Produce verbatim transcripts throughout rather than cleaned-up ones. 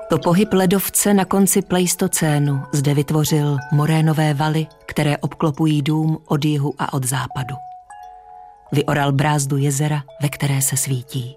To pohyb ledovce na konci pleistocénu zde vytvořil morénové valy, které obklopují dům od jihu a od západu. Vyoral brázdu jezera, ve které se svítí.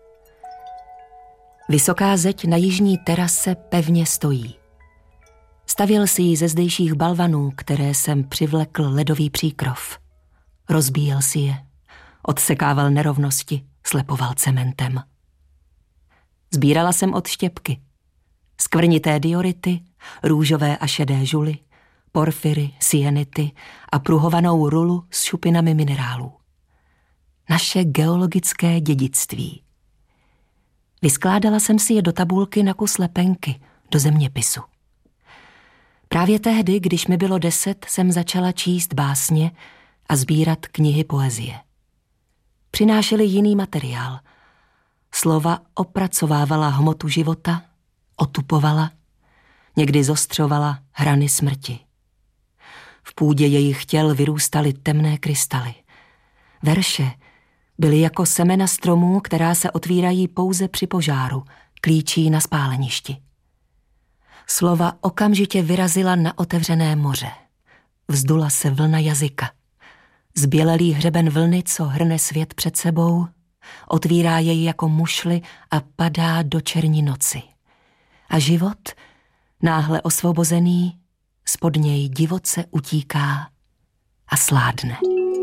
Vysoká zeď na jižní terase pevně stojí. Stavěl si ji ze zdejších balvanů, které jsem přivlekl ledový příkrov. Rozbíjel si je, odsekával nerovnosti, slepoval cementem. Sbírala jsem od štěpky skvrnité diority, růžové a šedé žuly, porfyry, sienity a pruhovanou rulu s šupinami minerálů. Naše geologické dědictví. Vyskládala jsem si je do tabulky na kus lepenky, do zeměpisu. Právě tehdy, když mi bylo deset, jsem začala číst básně a sbírat knihy poezie. Přinášely jiný materiál. Slova opracovávala hmotu života, otupovala, někdy zostřovala hrany smrti. V půdě jejich těl vyrůstaly temné krystaly. Verše byly jako semena stromů, která se otvírají pouze při požáru, klíčí na spáleništi. Slova okamžitě vyrazila na otevřené moře. Vzdula se vlna jazyka. Zbělelý hřeben vlny, co hrne svět před sebou, otvírá jej jako mušly a padá do černí noci. A život, náhle osvobozený, spod něj divoce utíká a sládne.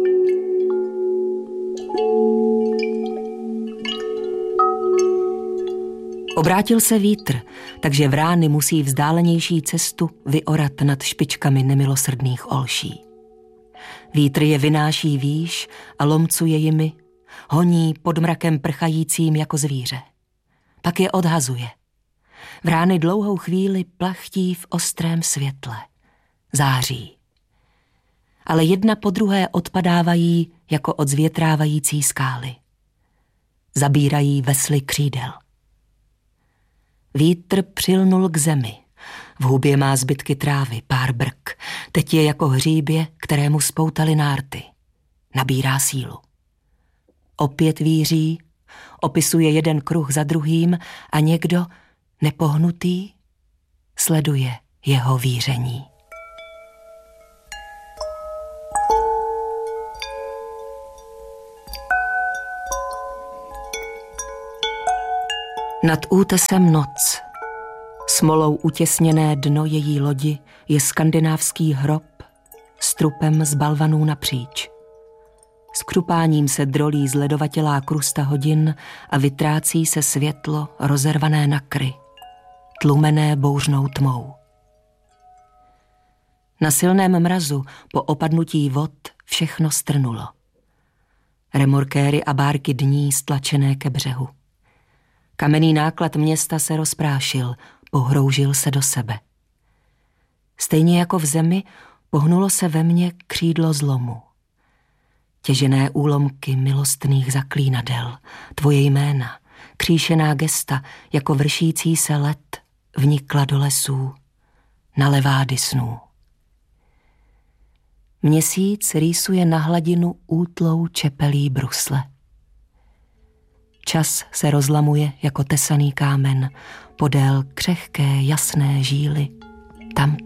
Obrátil se vítr, takže vrány musí vzdálenější cestu vyorat nad špičkami nemilosrdných olší. Vítr je vynáší výš a lomcuje jimi, honí pod mrakem prchajícím jako zvíře. Pak je odhazuje. Vrány dlouhou chvíli plachtí v ostrém světle. Září. Ale jedna po druhé odpadávají jako odzvětrávající skály. Zabírají vesly křídel. Vítr přilnul k zemi. V hubě má zbytky trávy, pár brk. Teď je jako hříbě, kterému spoutali nárty. Nabírá sílu. Opět víří, opisuje jeden kruh za druhým a někdo, nepohnutý, sleduje jeho víření. Nad útesem noc. Smolou utěsněné dno její lodi je skandinávský hrob s trupem z balvanů napříč. S křupáním se drolí zledovatělá krusta hodin a vytrácí se světlo rozervané na kry, tlumené bouřnou tmou. Na silném mrazu po opadnutí vod všechno strnulo. Remorkéry a bárky dní stlačené ke břehu. Kamenný náklad města se rozprášil, pohroužil se do sebe. Stejně jako v zemi pohnulo se ve mně křídlo zlomu. Těžené úlomky milostných zaklínadel, tvoje jména, kříšená gesta, jako vršící se led, vnikla do lesů, na levády snů. Měsíc rýsuje na hladinu útlou čepelí brusle. Čas se rozlamuje jako tesaný kámen podél křehké jasné žíly, tam